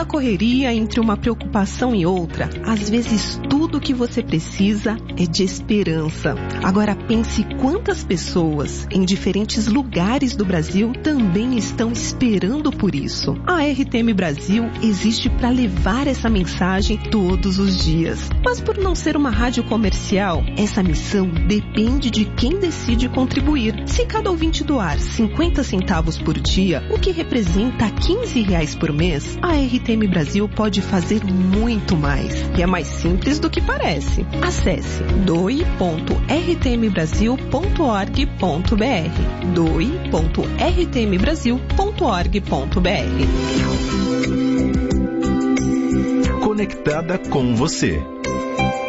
Na correria, entre uma preocupação e outra, às vezes tudo o que você precisa é de esperança. Agora pense quantas pessoas em diferentes lugares do Brasil também estão esperando por isso. A RTM Brasil existe para levar essa mensagem todos os dias. Mas por não ser uma rádio comercial, essa missão depende de quem decide contribuir. Se cada ouvinte doar 50 centavos por dia, o que representa R$15 por mês, a RTM Brasil pode fazer muito mais. E é mais simples do que parece. Acesse doe.rtmbrasil.org.br doe.rtmbrasil.org.br. Conectada com você.